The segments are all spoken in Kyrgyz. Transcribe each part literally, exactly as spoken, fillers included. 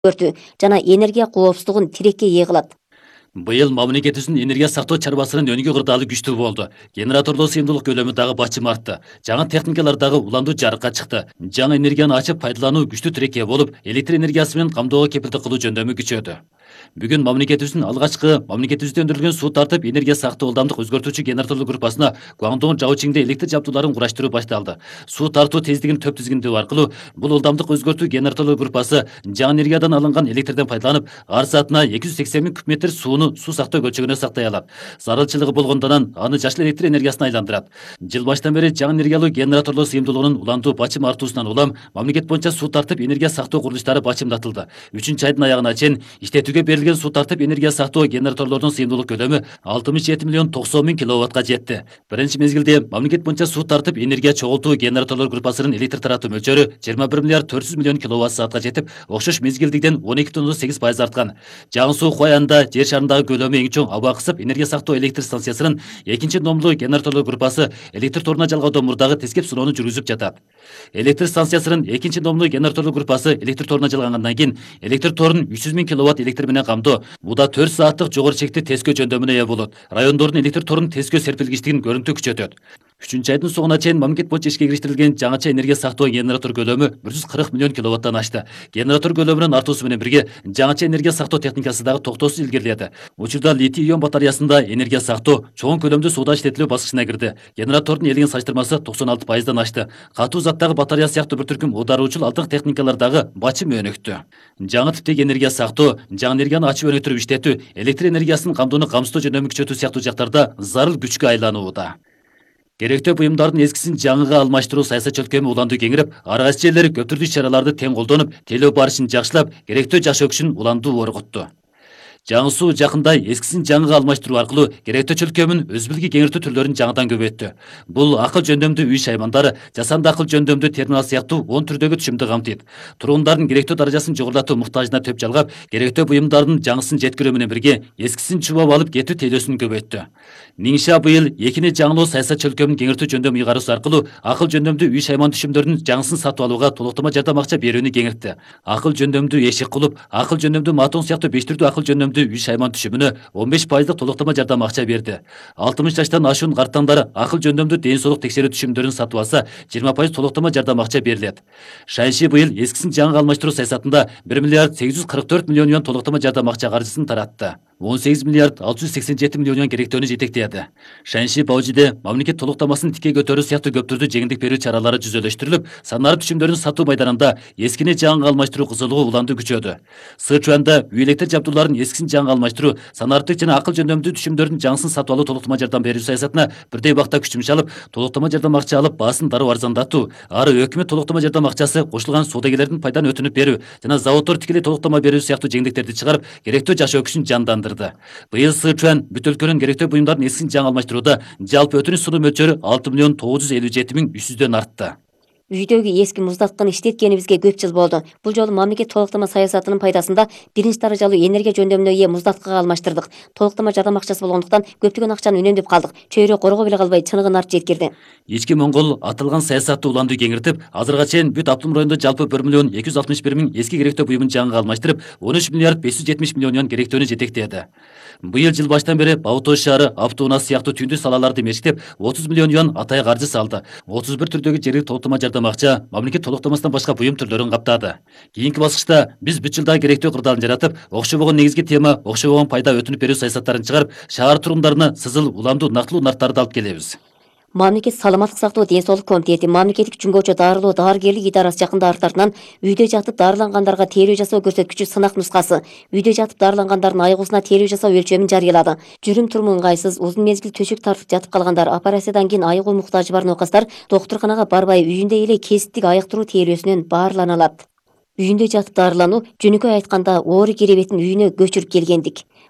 өзгөртүү жана энергия коопсуздугун тирекке ээ кылат. Быйыл мамлекетибиздин энергия сактоо чарбасынын өнүгүү кырдаалы күчтүү болду. Генераторлоо сыйымдуулук көлөмү дагы бачым артты. Жаңы техникалар дагы уландуу жарыкка чыкты. Жаңы энергияны ачып пайдалануу күчтүү тирекке болуп, электр энергиясы менен камдоого кепилдик кылуу жөндөмү күчөдү. Бүгүн мамлекетибиздин алгачкы мамлекетибизде өндүрүлгөн суу тартып энергия сактоо ылдамдык өзгөртүүчү генераторлор группасына Гуандong Жаочиңде электр жабдууларын кураштыруу башталды. Суу тартуу тездигин төп тизгиндөө аркылуу бул ылдамдык өзгөртүү генераторлор группасы жаңы энергиядан алынган электрден пайдаланып, ар саатына эки жүз сексен миң куб метр сууну суу сактоо көлчөгүнө сактай алат. Зарылчылыгы болгондон аны жашыл электр энергиясына айландырат. Жыл баштан бери жаңы энергиялуу генераторлор сыйымдуулугунун уландуу бачым артуусунан улам мамлекет боюнча суу тартып энергия сактоо курулуштары бачымдатылды. үчүнчү айдын аягына чейин иштетүүгө берилген суу тартып энергия сактоо генераторлордун сыйымдуулук көлөмү алтымыш жети миллион токсон миң киловаттка жетти. Биринчи мезгилде мамлекет боюнча суу тартып энергия чогултуу генераторлор группасынын электр таратуу мөлчөрү жыйырма бир миллиард төрт жүз миллион киловатт саатка жетип, окшош мезгилдигден он эки бүтүн сегиз пайыз арткан. Жаңы суу Хуаянда жер шарындагы көлөмү эң чоң аба кысып энергия сактоо электр станциясынын экинчи номдуу генераторлор группасы электр торуна жалгаодон мурдагы тескеп сыноону жүргүзүп жатат. Электр станциясынын экинчи номдуу генераторлор группасы электр торуна жалгангандан кийин электр торун үч жүз миң киловатт электр менен камдоо, буда төрт сааттык жогору чекти тескөө жөндөмүнө ээ болот. Райондордун электр торун тескөө серпилгичтигин көрүнтүү күчөтөт. үчүнчү айдын соңуна чейин мамлекет боюнча ишке кириштирилген жаңыча энергия сактоо генератор көлөмү бир жүз кырк миллион киловаттан ашты. Генератор көлөмүнүн артуусу менен бирге жаңыча энергия сактоо техникасы дагы токтоосуз илгериледи. Учурда литий ион батареясында энергия сактоо чоң көлөмдүү сууда иштетилүү баскычына кирди. Генератордун элеген салыштырмасы токсон алты пайыздан ашты. Катуу заттагы батарея сыяктуу бир түркүм оодаруучул алтын техникалар дагы бачым өнүктү. Жаңы типтеги энергия сактоо, жаңы энергияны ачып өнүктүрүп иштетүү, электр энергиясынын камдоону камсыздоо жөндөмү күчөтүү сыяктуу жактарда зарыл күчкө айланууда. Керектүү буюмдардын эскисин жаңыга алмаштыруу саясат чөлкөмү уландуу кеңирип, ар кайсы жерлер көп түрдүү иш-чараларды тең колдонуп, тейлөө барышын жакшылап, керектүү жаш өкүшүн уландуу орготту. Жаңы суу жакында эскисин жаңыга алмаштыруу аркылуу керектүү чөлкөмүн өз билги кеңиртүү түрлөрүн жаңыдан көбөйттү. Бул акыл жөндөмдүү үй шаймандары, жасанды акыл жөндөмдүү терминал сыяктуу он түрдөгү түшүмдү камтыйт. Тургундардын керектүү даражасын жогорулатуу муктажына төп жалгап, керектүү буюмдардын жаңысын жеткирүү менен бирге эскисин чубап алып кетүү тейлөөсүн көбөйттү. Ниңша быйыл экини жаңылоо саясат чөлкөмүн кеңиртүү жөндөмү ыйгарысы аркылуу акыл жөндөмдүү үй шайман түшүмдөрдүн жаңысын сатып алууга толуктама жардам акча берүүнү кеңиртти. Акыл жөндөмдүү эшик кулуп, акыл жөндөмдүү матон сыяктуу беш түрдүү акыл жөндөмдүү үй шайман түшүмүнө он беш пайыздык толуктама жардам акча берди. алтымыш жаштан ашуун картаңдар акыл жөндөмдүү ден соолук текшерүү түшүмдөрүн сатып алса, жыйырма пайыз толуктама жардам акча берилет. Шаньши быйыл эскисин жаңыга алмаштыруу саясатында бир миллиард сегиз жүз кырк төрт миллион юан толуктама жардам акча каржысын таратты. он сегиз миллиард алты жүз сексен жети миллион юан керектөөнү жетектеди. Шаньши Баужиде мамлекет толуктамасын тике көтөрүү сыяктуу көп түрдүү жеңилдик берүү чаралары жүзөлөштүрүлүп, санары түшүмдөрүн сатуу майданында эскини жаңыга алмаштыруу кызуулугу уландуу күчөдү. Сычуанда үй электр жабдууларын эскисин жаңыга алмаштыруу, санардык жана акыл жөндөмдүү түшүмдөрдүн жаңысын сатып алуу толуктама жардам берүү саясатына бирдей убакта күч жумшалып, толуктама жардам акча алып, баасын дароо арзандатуу, ары өкмөт толуктама жардам акчасы кошулган соодагерлердин пайдан өтүнүп берүү жана заводдор тикелей толуктама берүү сыяктуу жеңилдиктерди чыгарып, керектүү жаш өкүшүн жандандырды. Быйыл Сычуан бүт өлкөнүн керектүү буюмдардын эскисин жаңы алмаштырууда жалпы өтүнүч сунуу мөлчөрү алты миллион тогуз жүз элүү жети миң үч жүздөн артты. Үйдөгү эски муздатканы иштеткенибизге көп жыл болду. Бул жолу мамлекет толуктама саясатынын пайдасында биринчи даражалуу энергия жөндөмүнө ээ муздаткага алмаштырдык. Толуктама жардам акчасы болгондуктан көптөгөн акчаны үнөмдөп калдык. Чөйрө коргоо беле калбай чыныгын арт жеткирди. Ички Моңгол аталган саясатты уландуу кеңиртип, азырга чейин бүт автоном районунда жалпы бир миллион эки жүз алтымыш бир миң эски керектөө буюмун жаңыга алмаштырып, он үч миллиард беш жүз жетимиш миллион юан керектөөнү жетектеди. Быйыл жыл баштан бери Баутош шаары автоунаа сыяктуу түндүү салаларды мешиктеп, отуз миллион юан атай каржы салды. отуз бир түрдөгү жергиликтүү толуктама жардам акча мамлекет толуктамасынан башка буюм түрлөрүн каптады. Кийинки баскычта биз бүт жылда керектөө кырдаалын жаратып, окшобогон негизги тема, окшобогон пайда өтүнүп берүү саясаттарын чыгарып, шаар тургундарына сызыл, уламдуу, нактылуу нарттарды алып келебиз. Мамлекет саламаттык сактоо ден соолук комитети, мамлекеттик жүнгөчө дарылоо дарыгерлик идарасы жакында артартынан үйдө жатып дарылангандарга тейлөө жасоо көрсөткүчү сынак нускасы, үйдө жатып дарылангандардын айыгуусуна тейлөө жасоо өлчөмүн жарыялады. Жүрүм туруму ыңгайсыз, узун мезгил төшөк тартып жатып калгандар, операциядан кийин айыгуу муктажы бар нокастар доктурканага барбай үйүндө эле кесиптик айыктыруу тейлөөсүнөн баарлана алат. Үйүндө жатып дарылануу жөнөкөй айтканда оору керебеттин үйүнө көчүрүп келгендик.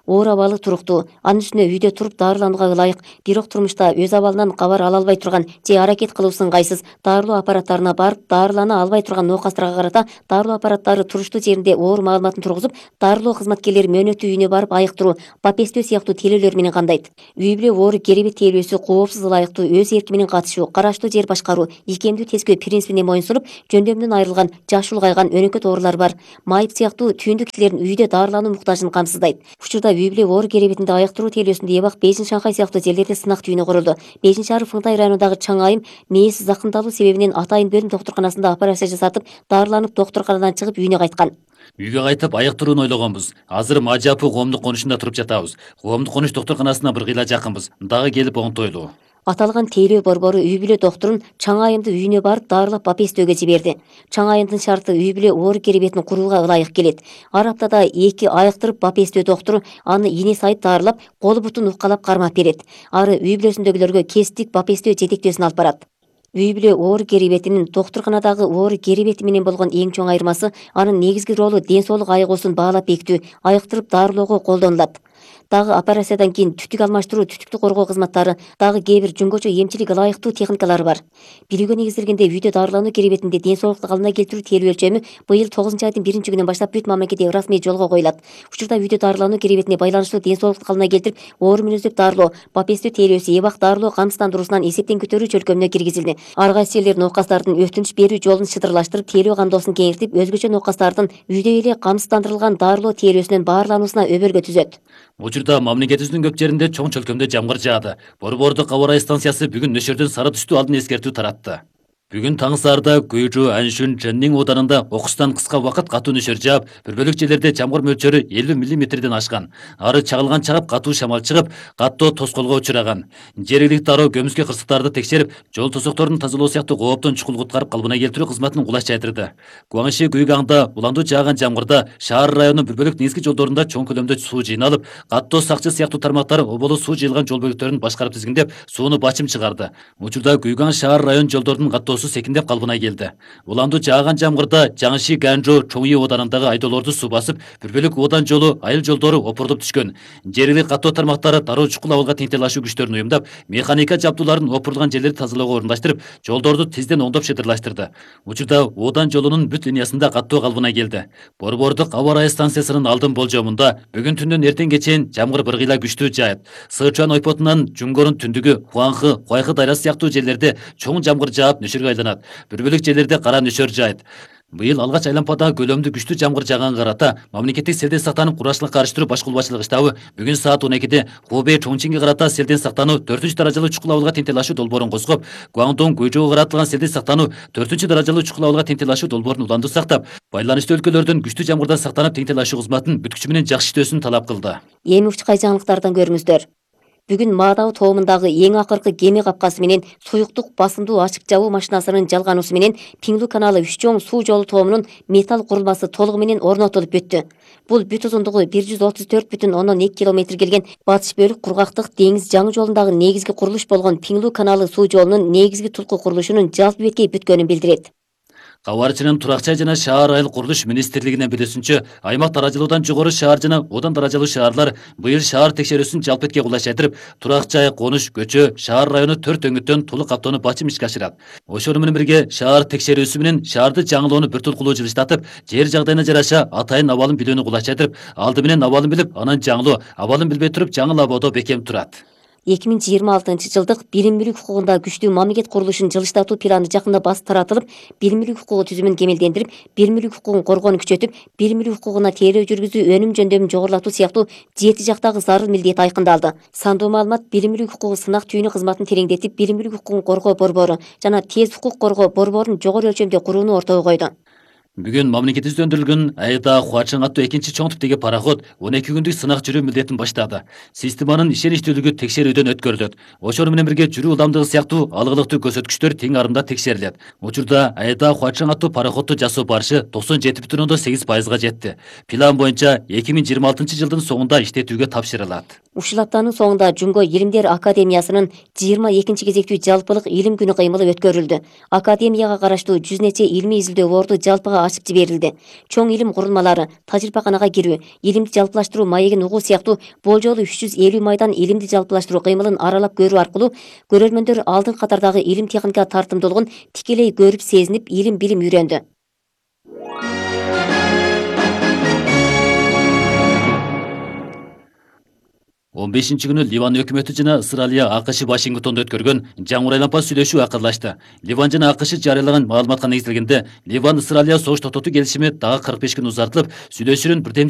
оор абалы туруктуу, анын үстүнө үйдө туруп дарыланууга ылайык, бирок турмушта өз абалынан кабар ала албай турган же аракет кылуусу ыңгайсыз дарылоо аппараттарына барып дарылана албай турган ноокастарга карата дарылоо аппараттары туруштуу жеринде оор маалыматын тургузуп, дарылоо кызматкерлери мөөнөттүү үйүнө барып айыктыруу, бапестөө сыяктуу телөөлөр менен камдайт. Үй бүлө оору керебет тейлөөсү коопсуз ылайыктуу өз эрки менен катышуу, караштуу жер башкаруу, ийкемдүү тескөө принцибине моюнсунуп, жөндөмдөн айрылган, жашы улгайган өнөкөт оорулар бар. Майып сыяктуу түйүндүк кишилердин үйдө дарылануу муктажын камсыздайт. Учурда үй бүлө оору керебетинде айыктыруу тейлөөсүндө Эбак, Бейжин, Шанхай сыяктуу жерлерде сынак түйүнү курулду. Бейжин шаары Фыңтай районундагы Чаң Айым мээси закымдалуу себебинен атайын бөлүм доктурканасында операция жасатып, дарыланып докторканадан чыгып үйүнө кайткан. Үйгө кайтып айыктырууну ойлогонбуз. Азыр Мажапы коомдук конушунда туруп жатабыз. Коомдук конуш доктурканасына бир кыйла жакынбыз. Дагы келип оңтойлуу. Аталган тейлөө борбору үй бүлө докторун Чаң Айымды үйүнө барып дарылап бапестөөгө жиберди. Чаң Айымдын шарты үй бүлө оору керебетин курууга ылайык келет. Ар аптада эки айыктырып бапестөө доктору аны ине сайып дарылап, колу бутун уккалап кармап берет. Ары үй бүлөсүндөгүлөргө кесиптик бапестөө жетектөөсүн алып барат. Үй бүлө оору керебетинин доктурканадагы оору керебети менен болгон эң чоң айырмасы анын негизги ролу ден соолук айыгуусун баалап бекитүү, айыктырып дарылоого колдонулат. Дагы операциядан кийин түтүк алмаштыруу, түтүктү коргоо кызматтары, дагы кээ бир жөнгөчө эмчилик ылайыктуу техникалары бар. Билүүгө негизделгенде үйдө дарылануу керебетинде ден соолукту калыбына келтирүү телөө өлчөмү быйыл тогузунчу айдын биринчи күнүнөн баштап бүт мамлекетте расмий жолго коюлат. Учурда үйдө дарылануу керебетине байланыштуу ден соолукту калыбына келтирип, оору мүнөздөп дарылоо, бапестөө тейлөөсү, Эбак дарылоо камсыздандыруусунан эсептен көтөрүү чөлкөмүнө киргизилди. Ар кайсы жерлер ноокастардын өтүнүч берүү жолун шыдырлаштырып, тейлөө кандоосун кеңиртип, өзгөчө ноокастардын үйдө эле камсыздандырылган дарылоо тейлөөсүнөн баарлануусуна өбөлгө түзөт. Учурда мамлекетибиздин көп жеринде чоң чөлкөмдө жамгыр жаады. Борбордук аба ырайы станциясы бүгүн нөшөрдөн сары түстүү алдын эскертүү таратты. Бүгүн таң саарда Гүйжү, Аншүн, Чэннин ооданында окустан кыска убакыт катуу нөшөр жаап, бир бөлүк жерлерде жамгыр мөлчөрү элүү миллиметрден ашкан. Ары чагылган чагып катуу шамал чыгып, каттоо тоскоолго учураган. Жергиликтүү дароо көмүскө кырсыктарды текшерип, жол тосокторун тазалоо сыяктуу кооптон чукул куткарып калыбына келтирүү кызматын кулаш жайдырды. Гуаңши Гүйгаңда уландуу жааган жамгырда шаар районунун бир бөлүк негизги жолдорунда чоң көлөмдө суу жыйналып, каттоо сакчы сыяктуу тармактар оболу суу жыйылган жол бөлүктөрүн башкарып тизгиндеп, сууну бачым чыгарды. Учурда Гүйгаң шаар район жолдорунун каттоосу секиндеп калыбына келди. Уландуу жааган жамгырда Жаңши, Ганжо, Чоңи ооданындагы айдоолорду суу басып, бир бөлүк оодан жолу, айыл жолдору опурулуп түшкөн. Жергиликтүү каттоо тармактары дароо чукул абалга теңтелашуу күчтөрүн уюмдап, механика жабдууларын опурулган жерлерди тазалоого орундаштырып, жолдорду тизден оңдоп шыдырлаштырды. Учурда оодан жолунун бүт линиясында каттоо калыбына келди. Борбордук аба ырайы станциясынын алдын болжомунда бүгүн түндөн эртең кечен жамгыр бир кыйла күчтүү жаат. Сычуан ойпотунан Жунгорун түндүгү, Хуаңхы, Хуайхы дайрасы сыяктуу жерлерде чоң жамгыр жаап нөшөргө айланат. Бир бөлүк жерлерде кара нөшөр жаайт. Быйыл алгач айлампадагы көлөмдүү күчтүү жамгыр жааганга карата мамлекеттик селден сактанып курачылыкка карыштыруу баш кулбатчылыгы штабы бүгүн саат он экиде Хубэй Чоңчинге карата селден сактануу төртүнчү даражалуу чукул абалга теңтелашуу долбоорун козгоп, Гуаңдон Гуйжоого каратылган селден сактануу төртүнчү даражалуу чукул абалга теңтелашуу долбоорун уландуу сактап, байланыштуу өлкөлөрдөн күчтүү жамгырдан сактанып теңтелашуу кызматын бүткүчү менен жакшы иштөөсүн талап кылды. Эми учкай жаңылыктардан көрүңүздөр. Бүгүн Маадабы тоомундагы эң акыркы кеме капкасы менен суюктук басымдуу ачык жабуу машинасынын жалгануусу менен Пиңлу каналы үч чоң суу жолу тоомунун металл курулмасы толугу менен орнотулуп бүттү. Бул бүт узундугу бир жүз отуз төрт бүтүн ондон эки километр келген батыш бөлүк кургактык деңиз жаңы жолундагы негизги курулуш болгон Пиңлу каналы суу жолунун негизги тулку курулушунун жалпы беткей бүткөнүн билдирет. Кабарчынын Турак жай жана шаар айыл курулуш министрлигинин билүүсүнчө, аймак даражалуудан жогору шаар жана одан даражалуу шаарлар быйыл шаар текшерүүсүн жалпы бетке кулашайтырып, турак жай, конуш, көчө, шаар району төрт өңүттөн толук каптоону бачым ишке ашырат. Ошону менен бирге шаар текшерүүсү менен шаарды жаңылоону бир толкулуу жылыштатып, жер жагдайына жараша атайын абалын билүүнү кулашайтырып, алды менен абалын билип, анан жаңылоо, абалын билбей туруп жаңыл абоодо бекем турат. эки миң жыйырма алтынчы жылдык билим мүлүк укугунда күчтүү мамлекет курулушун жылыштатуу планы жакында басып таратылып, билим мүлүк укугу түзүмүн кемелдендирип, билим мүлүк укугун коргоону күчөтүп, билим мүлүк укугуна тейлөө жүргүзүү, өнүм жөндөмүн жогорулатуу сыяктуу жети жактагы зарыл милдет айкындалды. Сандуу маалымат билим мүлүк укугу сынак түйүнү кызматын тереңдетип, билим мүлүк укугун коргоо борбору жана тез укук коргоо борборун жогору өлчөмдө курууну ортого койду. Бүгүн мамлекетибизде өндүрүлгөн Айда Хуачың аттуу экинчи чоң типтеги пароход он эки күндүк сынак жүрүү милдетин баштады. Системанын ишеничтүүлүгү текшерүүдөн өткөрүлөт. Ошону менен бирге жүрүү ылдамдыгы сыяктуу алгылыктуу көрсөткүчтөр тең арында текшерилет. Учурда Айда Хуачың аттуу пароходду жасоо барышы токсон жети бүтүн ондон сегиз пайызга жетти. План боюнча эки миң жыйырма алтынчы жылдын соңунда иштетүүгө тапшырылат. Ушул аптанын соңунда Жумго Илимдер Академиясынын жыйырма экинчи кезектүү жалпылык илим күнү кыймылы өткөрүлдү. Академияга караштуу жүз нече илмий изилдөө орду жалпыга ачып жиберилди. Чоң илим курулмалары, тажрыйбаканага кирүү, илимди жалпылаштыруу маегин угуу сыяктуу болжолу үч жүз элүү майдан илимди жалпылаштыруу кыймылын аралап көрүү аркылуу көрөрмөндөр алдыңкы катардагы илим техникага тартымдуулугун тикелей көрүп сезинип, илим билим үйрөндү. он бешинчи күнү Ливан өкмөтү жана Ысыралия АКШ Вашингтондо өткөргөн жаңырайланпа сүйлөшүү акырлашты. Ливан жана АКШ жарыялаган маалыматка негизделгенде, Ливан Ысыралия согуш токтотуу келишими дагы кырк беш күн узартылып, сүйлөшүүнүн бирден